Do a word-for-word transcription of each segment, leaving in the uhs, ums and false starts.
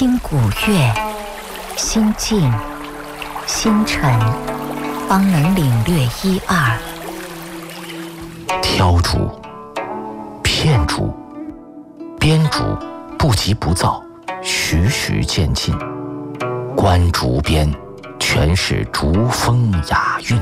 听古乐，心静心沉，方能领略一二。 挑竹、片竹、编竹，不急不躁，徐徐渐进。观竹边，全是竹风雅韵。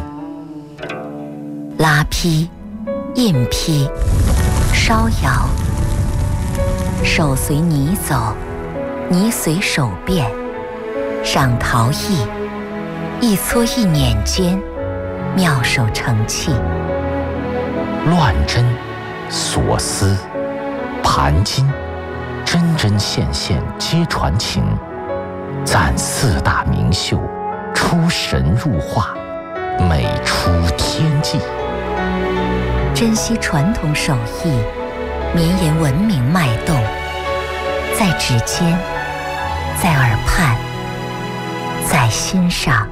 拉坯、印坯、烧窑，手随泥走，泥随手变。上陶艺，一搓一捻间，妙手成器。 乱针、锁丝、盘金，针针线线皆传情。赞四大名秀，出神入化，美出天际。 珍惜传统手艺，绵延文明脉动，在指尖，在耳畔，在心上。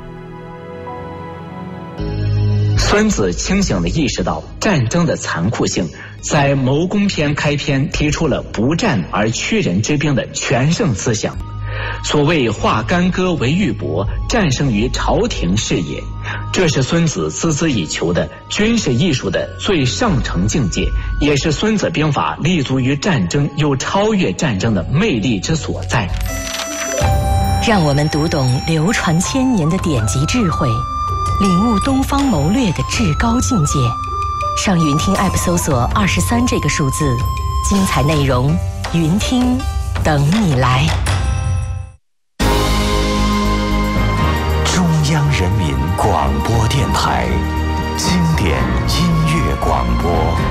孙子清醒地意识到战争的残酷性，在《谋攻篇》开篇提出了不战而屈人之兵的全胜思想。所谓化干戈为玉帛，战胜于朝廷事业，这是孙子孜孜以求的军事艺术的最上乘境界，也是孙子兵法立足于战争又超越战争的魅力之所在。 让我们读懂流传千年的典籍智慧，领悟东方谋略的至高境界。上云听 App 搜索二十三这个数字，精彩内容云听等你来。 中央人民广播电台经典音乐广播。